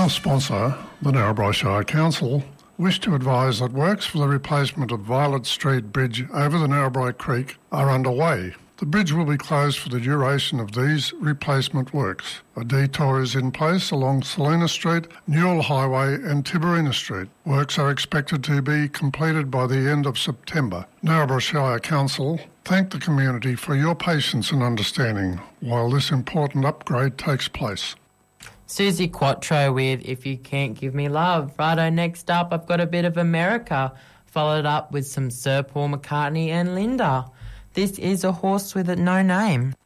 Our sponsor, the Narrabri Shire Council, wish to advise that works for the replacement of Violet Street Bridge over the Narrabri Creek are underway. The bridge will be closed for the duration of these replacement works. A detour is in place along Salina Street, Newell Highway and Tiberina Street. Works are expected to be completed by the end of September. Narrabri Shire Council thank the community for your patience and understanding while this important upgrade takes place. Susie Quattro with If You Can't Give Me Love. Righto, next up I've got a bit of America, followed up with some Sir Paul McCartney and Linda. This is A Horse with No Name.